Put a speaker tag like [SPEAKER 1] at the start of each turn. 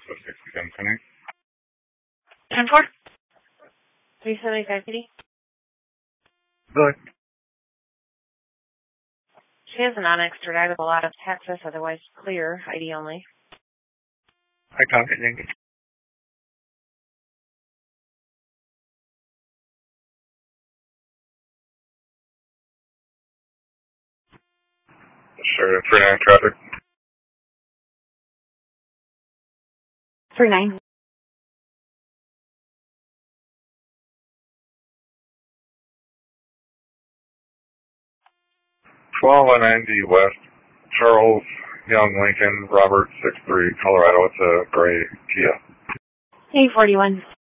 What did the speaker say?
[SPEAKER 1] so 67 connect.
[SPEAKER 2] 10-4. 375 PD.
[SPEAKER 1] Good.
[SPEAKER 2] She has a non-extraditable out of Texas, otherwise clear, ID only.
[SPEAKER 1] I copy, thank you. Sure, 39 traffic.
[SPEAKER 2] 39.
[SPEAKER 1] $12.90 West, Charles Young Lincoln, Robert 63, Colorado. It's a gray Kia.
[SPEAKER 2] 841.